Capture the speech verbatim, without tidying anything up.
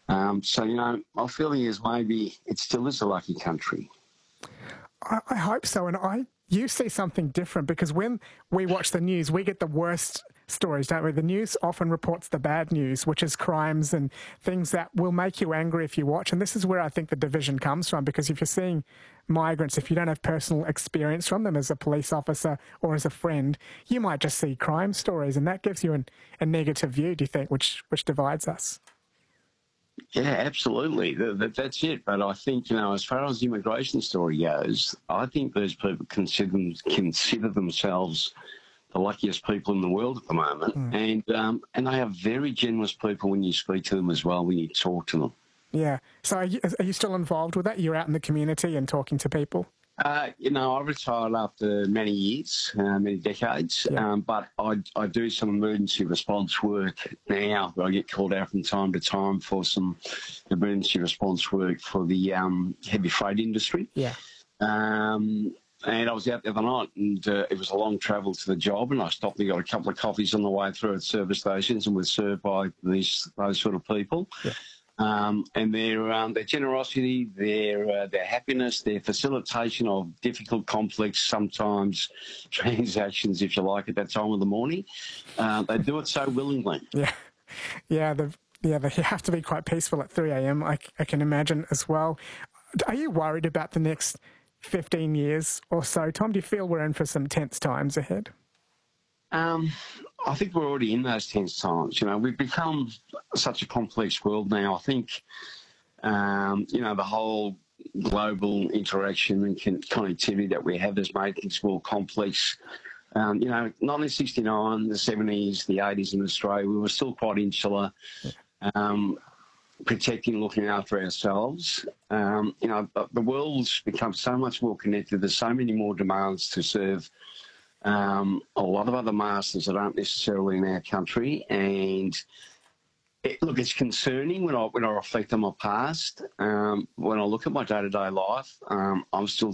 Um, so, you know, my feeling is maybe it still is a lucky country. I, I hope so. And I, you see something different because when we watch the news, we get the worst stories, don't we? The news often reports the bad news, which is crimes and things that will make you angry if you watch. And this is where I think the division comes from, because if you're seeing migrants, if you don't have personal experience from them as a police officer or as a friend, you might just see crime stories, and that gives you an, a negative view, do you think, which which divides us? Yeah, absolutely. That, that's it. But I think, you know, as far as the immigration story goes, I think those people consider, consider themselves the luckiest people in the world at the moment. Mm. And um, and they are very generous people when you speak to them as well, when you talk to them. Yeah. So are you, are you still involved with that? You're out in the community and talking to people? Uh, you know, I retired after many years, uh, many decades, yeah. um, but I, I do some emergency response work now. I get called out from time to time for some emergency response work for the um, heavy freight industry. Yeah. Um, and I was out the other night, and uh, it was a long travel to the job, and I stopped and got a couple of coffees on the way through at service stations and was served by these those sort of people. Yeah. Um, and their um, their generosity, their uh, their happiness, their facilitation of difficult, complex, sometimes transactions, if you like, at that time of the morning, uh, they do it so willingly. Yeah, yeah, the, yeah. They have to be quite peaceful at three a m. I, I can imagine as well. Are you worried about the next fifteen years or so, Tom? Do you feel we're in for some tense times ahead? Um, I think we're already in those tense times. You know, we've become such a complex world now. I think, um, you know, the whole global interaction and connectivity that we have has made things more complex. Um, you know, nineteen sixty-nine, the seventies, the eighties in Australia, we were still quite insular, um, protecting, looking after ourselves. Um, you know, the world's become so much more connected. There's so many more demands to serve Um, a lot of other masters that aren't necessarily in our country, and it, look, it's concerning when I when I reflect on my past. Um, when I look at my day to day life, um, I'm still